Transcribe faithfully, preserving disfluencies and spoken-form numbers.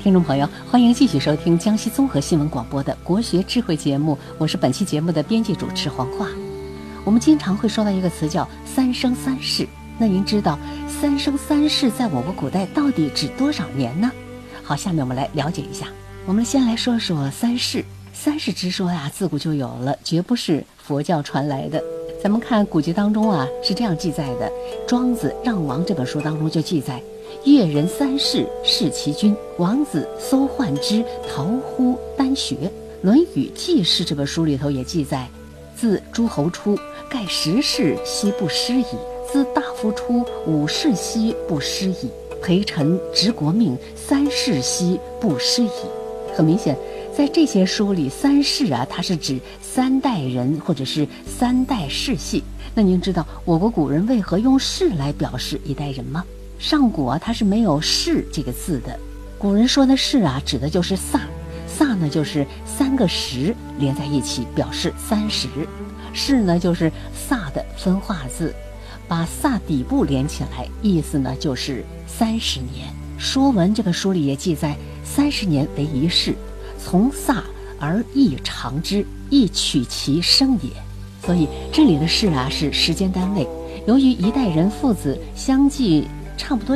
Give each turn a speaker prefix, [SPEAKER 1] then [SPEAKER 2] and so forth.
[SPEAKER 1] 听众朋友，欢迎继续收听江西综合新闻广播的国学智慧节目，我是本期节目的编辑主持黄华。我们经常会说到一个词叫三生三世，那您知道三生三世在我国古代到底指多少年呢？好，下面我们来了解一下。我们先来说说三世。三世之说呀、啊，自古就有了，绝不是佛教传来的。咱们看古籍当中啊，是这样记载的，《庄子·让王》这本书当中就记载：越人三世，弑其君。王子搜患之，逃乎丹穴。《论语·记事》这本书里头也记载：自诸侯出，盖十世悉不失矣；自大夫出，五世悉不失矣；陪臣执国命，三世悉不失矣。很明显，在这些书里，三世啊，它是指三代人或者是三代世系。那您知道我国古人为何用世来表示一代人吗？上古啊，它是没有世这个字的。古人说的世啊，指的就是萨，萨呢就是三个十连在一起表示三十，世呢就是萨的分化字，把萨底部连起来，意思呢就是三十年。《说文》这个书里也记载，三十年为一世，从萨而亦长之，亦取其生也。所以这里的世啊是时间单位，由于一代人父子相继差不多